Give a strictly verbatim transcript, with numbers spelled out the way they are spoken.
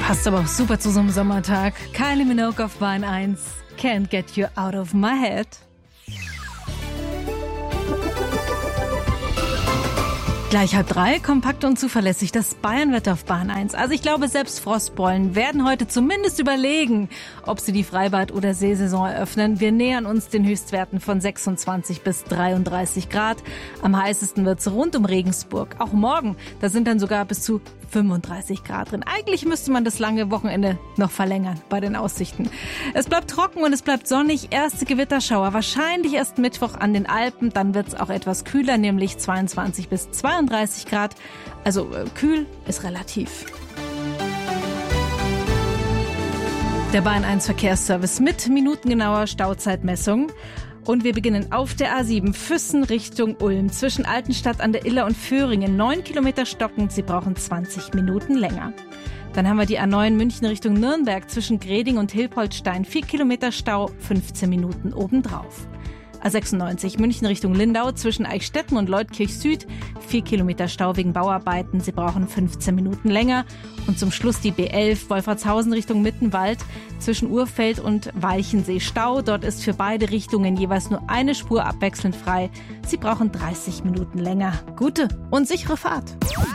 Passt aber auch super zu so einem Sommertag. Kylie Minogue auf Bahn eins. Can't get you out of my head. Gleich halb drei, kompakt und zuverlässig, das Bayernwetter auf Bahn eins. Also ich glaube, selbst Frostbollen werden heute zumindest überlegen, ob sie die Freibad- oder Seesaison eröffnen. Wir nähern uns den Höchstwerten von sechsundzwanzig bis dreiunddreißig Grad. Am heißesten wird's rund um Regensburg. Auch morgen, da sind dann sogar bis zu fünfunddreißig Grad drin. Eigentlich müsste man das lange Wochenende noch verlängern bei den Aussichten. Es bleibt trocken und es bleibt sonnig. Erste Gewitterschauer wahrscheinlich erst Mittwoch an den Alpen. Dann wird's auch etwas kühler, nämlich zweiundzwanzig bis zweiunddreißig Grad. Also äh, kühl ist relativ. Der Bahn eins Verkehrsservice mit minutengenauer Stauzeitmessung. Und wir beginnen auf der A sieben Füssen Richtung Ulm zwischen Altenstadt an der Iller und Föhringen. Neun Kilometer stockend, Sie brauchen zwanzig Minuten länger. Dann haben wir die A neun München Richtung Nürnberg zwischen Greding und Hilpoltstein. Vier Kilometer Stau, fünfzehn Minuten obendrauf. A sechsundneunzig München Richtung Lindau zwischen Eichstätten und Leutkirch Süd. Vier Kilometer Stau wegen Bauarbeiten. Sie brauchen fünfzehn Minuten länger. Und zum Schluss die B elf Wolfratshausen Richtung Mittenwald zwischen Urfeld und Walchensee Stau. Dort ist für beide Richtungen jeweils nur eine Spur abwechselnd frei. Sie brauchen dreißig Minuten länger. Gute und sichere Fahrt.